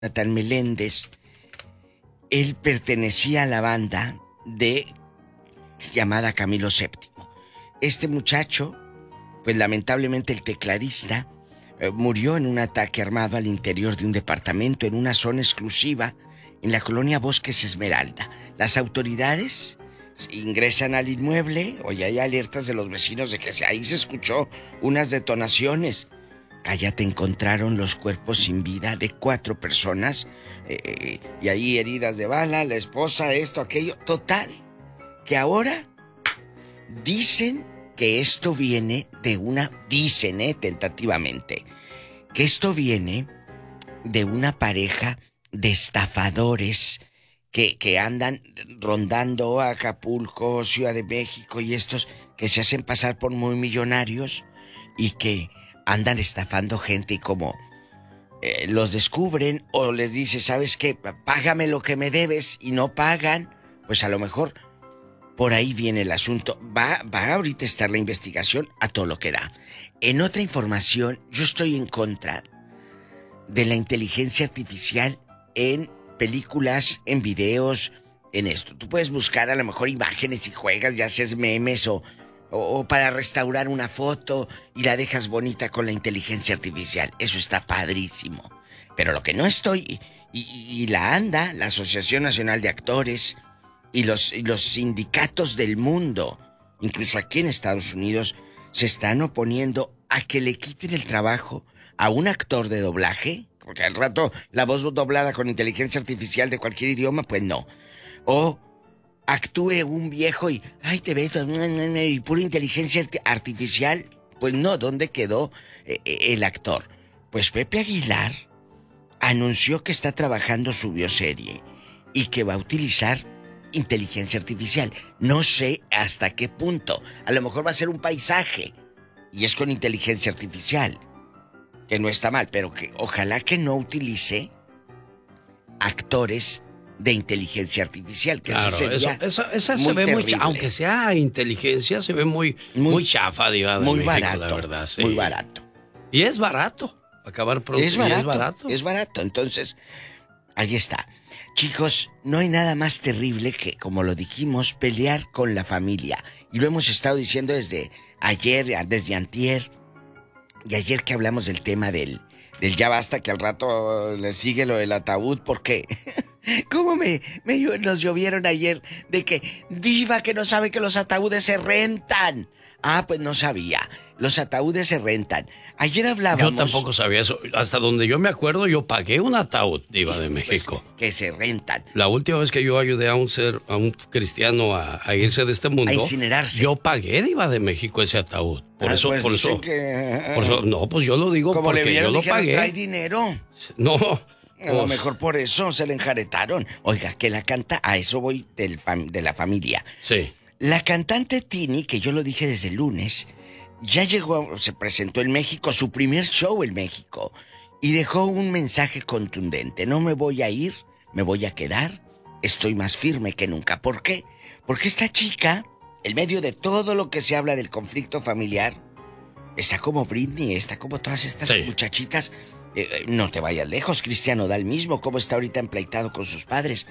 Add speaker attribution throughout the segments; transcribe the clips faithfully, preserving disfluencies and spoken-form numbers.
Speaker 1: Jonathan Meléndez, él pertenecía a la banda de llamada Camilo séptimo. Este muchacho, pues lamentablemente el tecladista, eh, murió en un ataque armado al interior de un departamento en una zona exclusiva en la colonia Bosques Esmeralda. Las autoridades ingresan al inmueble, hoy hay alertas de los vecinos de que ahí se escuchó unas detonaciones. Cállate, encontraron los cuerpos sin vida de cuatro personas eh, y ahí heridas de bala, la esposa, esto, aquello. Total, que ahora dicen que esto viene de una, dicen, eh, tentativamente, que esto viene de una pareja de estafadores que, que andan rondando a Acapulco, Ciudad de México y estos que se hacen pasar por muy millonarios y que andan estafando gente y como eh, los descubren o les dice, ¿sabes qué? Págame lo que me debes y no pagan, pues a lo mejor por ahí viene el asunto. Va, va ahorita a estar la investigación a todo lo que da. En otra información, yo estoy en contra de la inteligencia artificial en películas, en videos, en esto. Tú puedes buscar a lo mejor imágenes y juegas, ya seas memes o... O para restaurar una foto y la dejas bonita con la inteligencia artificial. Eso está padrísimo. Pero lo que no estoy... Y, y, y la ANDA, la Asociación Nacional de Actores, y los, y los sindicatos del mundo, incluso aquí en Estados Unidos, se están oponiendo a que le quiten el trabajo a un actor de doblaje. Porque al rato la voz doblada con inteligencia artificial de cualquier idioma, pues no. O... actúe un viejo y... ay, te ves... y pura inteligencia artificial. Pues no, ¿dónde quedó eh, el actor? Pues Pepe Aguilar anunció que está trabajando su bioserie y que va a utilizar inteligencia artificial. No sé hasta qué punto. A lo mejor va a ser un paisaje y es con inteligencia artificial, que no está mal, pero que ojalá que no utilice actores de inteligencia artificial, que
Speaker 2: claro,
Speaker 1: eso sería
Speaker 2: eso, eso, eso se ve
Speaker 1: terrible.
Speaker 2: muy, aunque sea inteligencia, se ve muy, muy, muy chafa, diva de
Speaker 1: muy
Speaker 2: México,
Speaker 1: barato,
Speaker 2: la verdad, sí.
Speaker 1: Muy barato.
Speaker 2: Y es barato, acabar pronto.
Speaker 1: Es barato,
Speaker 2: y es barato.
Speaker 1: Es barato, entonces, ahí está. Chicos, no hay nada más terrible que, como lo dijimos, pelear con la familia. Y lo hemos estado diciendo desde ayer, desde antier, y ayer que hablamos del tema del, del ya basta, que al rato le sigue lo del ataúd, ¿por qué? ¿Cómo me, me nos llovieron ayer de que diva que no sabe que los ataúdes se rentan? Ah, pues no sabía. Los ataúdes se rentan. Ayer hablábamos...
Speaker 2: Yo tampoco sabía eso. Hasta donde yo me acuerdo, yo pagué un ataúd, diva de México.
Speaker 1: Pues, que se rentan.
Speaker 2: La última vez que yo ayudé a un ser, a un cristiano a, a irse de este mundo...
Speaker 1: a incinerarse.
Speaker 2: Yo pagué, diva de México, ese ataúd. Por
Speaker 1: ah,
Speaker 2: eso,
Speaker 1: pues
Speaker 2: por eso,
Speaker 1: que...
Speaker 2: por eso... No, pues yo lo digo
Speaker 1: como
Speaker 2: porque
Speaker 1: le vieron,
Speaker 2: yo lo
Speaker 1: dijeron,
Speaker 2: pagué.
Speaker 1: ¿trae dinero?
Speaker 2: No...
Speaker 1: A lo mejor por eso se le enjaretaron. Oiga, que la canta... A eso voy del fam... de la familia.
Speaker 2: Sí.
Speaker 1: La cantante Tini, que yo lo dije desde el lunes, ya llegó, se presentó en México, su primer show en México, y dejó un mensaje contundente. No me voy a ir, me voy a quedar, estoy más firme que nunca. ¿Por qué? Porque esta chica, en medio de todo lo que se habla del conflicto familiar, está como Britney, está como todas estas sí. muchachitas... Eh, no te vayas lejos, Cristian Nodal mismo, cómo está ahorita empleitado con sus padres.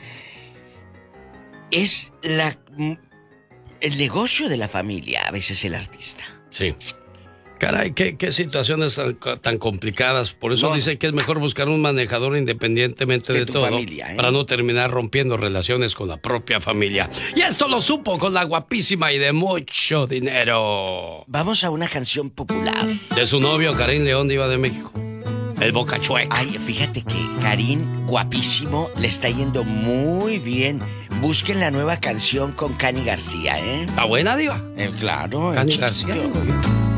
Speaker 1: Es la el negocio de la familia, a veces el artista.
Speaker 2: Sí. Caray, qué, qué situaciones tan, tan complicadas. Por eso
Speaker 1: no.
Speaker 2: dicen que es mejor buscar un manejador independientemente de todo,
Speaker 1: familia, ¿eh?
Speaker 2: Para no terminar rompiendo relaciones con la propia familia. Y esto lo supo con la guapísima y de mucho dinero.
Speaker 1: Vamos a una canción popular.
Speaker 2: De su novio, Karim León, diva de México. El Boca Chueca.
Speaker 1: Ay, fíjate que Karim, guapísimo, le está yendo muy bien. Busquen la nueva canción con Cani García, ¿eh?
Speaker 2: ¿Está buena, diva?
Speaker 1: Eh, claro.
Speaker 2: Cani García. Yo...